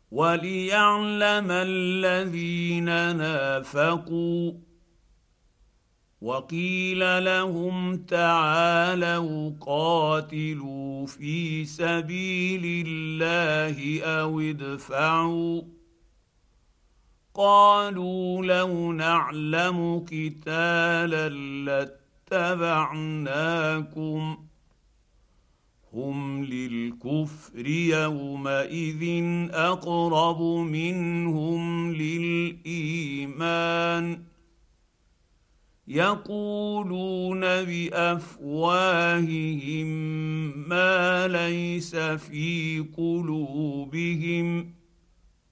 وليعلم الذين نافقوا. وقيل لهم تعالوا قاتلوا في سبيل الله او ادفعوا. قالوا لو نعلم قتالا لاتبعناكم. هم للكفر يومئذ اقرب منهم للايمان. يقولون بافواههم ما ليس في قلوبهم.